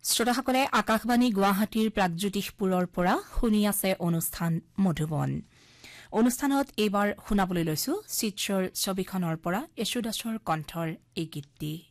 শ্ৰোতাসকলে আকাশবাণী গুৱাহাটীৰ প্ৰাগজ্যোতিষপুৰৰ পৰা শুনি আছে অনুষ্ঠান মধুবন। অনুষ্ঠানত এইবাৰ শুনাবলৈ লৈছো চিত্ৰৰ ছবিখনৰ পৰা য়েশোদাসৰ কণ্ঠৰ এই গীতটি।